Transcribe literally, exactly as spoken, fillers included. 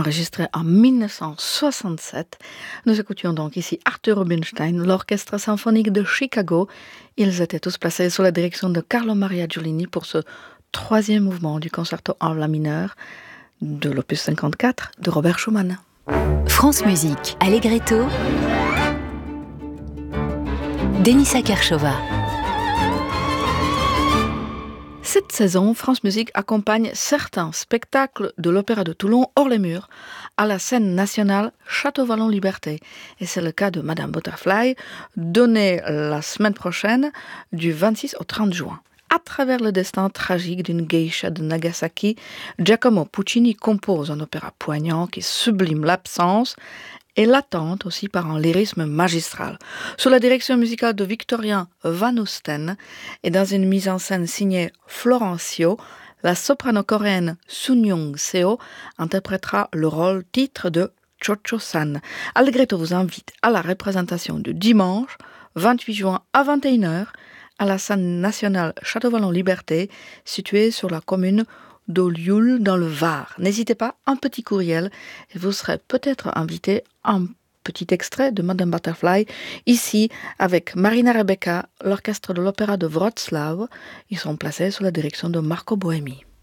enregistré en dix-neuf cent soixante-sept. Nous écoutions donc ici Arthur Rubinstein, l'Orchestre symphonique de Chicago. Ils étaient tous placés sous la direction de Carlo Maria Giulini pour ce troisième mouvement du concerto en la mineur de l'opus cinquante-quatre de Robert Schumann. France Musique, Allegretto, Denisa Kershova. Cette saison, France Musique accompagne certains spectacles de l'Opéra de Toulon hors les murs à la scène nationale Château-Vallon-Liberté. Et c'est le cas de Madame Butterfly, donné la semaine prochaine du vingt-six au trente juin. À travers le destin tragique d'une geisha de Nagasaki, Giacomo Puccini compose un opéra poignant qui sublime l'absence et l'attente aussi par un lyrisme magistral. Sous la direction musicale de Victorien Van Osten et dans une mise en scène signée Florencio, la soprano coréenne Sun Young Seo interprétera le rôle titre de Cho-Cho-san. Allegretto vous invite à la représentation du dimanche vingt-huit juin à vingt et une heures à la scène nationale Château-Vallon-Liberté, située sur la commune d'Olioul dans le Var. N'hésitez pas, un petit courriel et vous serez peut-être invité à un petit extrait de Madame Butterfly, ici avec Marina Rebecca, l'orchestre de l'opéra de Wrocław. Ils sont placés sous la direction de Marco Boemi.